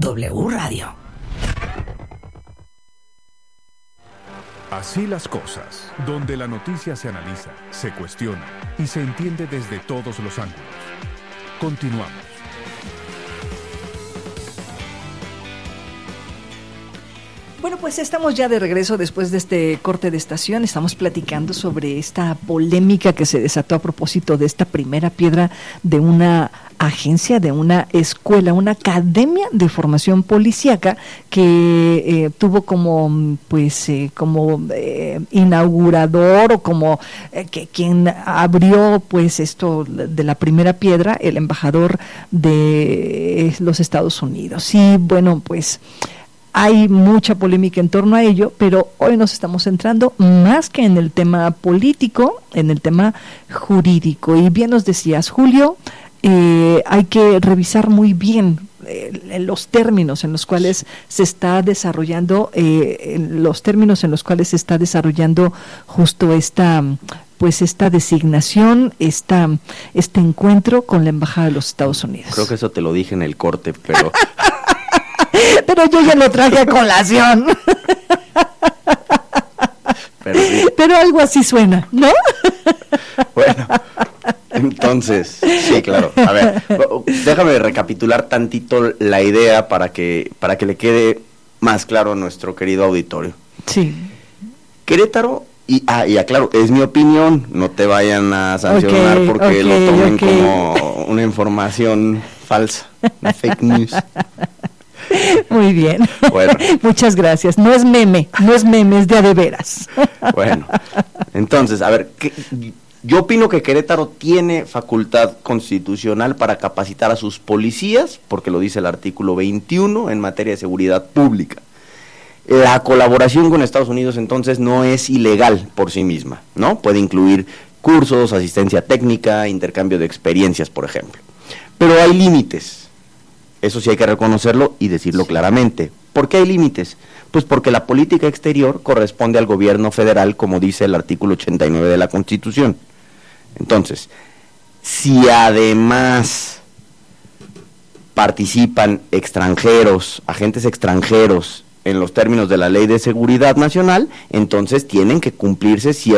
W Radio. Así las cosas, donde la noticia se analiza, se cuestiona y se entiende desde todos los ángulos. Continuamos. Bueno, pues estamos ya de regreso después de este corte de estación. Estamos platicando sobre esta polémica que se desató a propósito de esta primera piedra de una agencia, de una escuela, una academia de formación policíaca que tuvo como inaugurador o como que quien abrió pues esto de la primera piedra, el embajador de los Estados Unidos. Y bueno, pues hay mucha polémica en torno a ello, pero hoy nos estamos centrando más que en el tema político, en el tema jurídico. Y bien nos decías, Julio, hay que revisar muy bien los términos en los cuales se está desarrollando, justo esta designación, este encuentro con la Embajada de los Estados Unidos. Creo que eso te lo dije en el corte, pero... Pero yo ya lo traje a colación. Pero algo así suena, ¿no? Bueno, entonces, sí, claro. A ver, déjame recapitular tantito la idea para que le quede más claro a nuestro querido auditorio. Sí. Querétaro, y aclaro, es mi opinión, no te vayan a sancionar porque lo tomen como una información falsa, una fake news. Muy bien. Bueno. Muchas gracias. No es meme, es de veras. Bueno, entonces, a ver, yo opino que Querétaro tiene facultad constitucional para capacitar a sus policías, porque lo dice el artículo 21 en materia de seguridad pública. La colaboración con Estados Unidos entonces no es ilegal por sí misma, ¿no? Puede incluir cursos, asistencia técnica, intercambio de experiencias, por ejemplo. Pero hay límites. Eso sí hay que reconocerlo y decirlo claramente. ¿Por qué hay límites? Pues porque la política exterior corresponde al gobierno federal, como dice el artículo 89 de la Constitución. Entonces, si además participan agentes extranjeros en los términos de la Ley de Seguridad Nacional, entonces tienen que cumplirse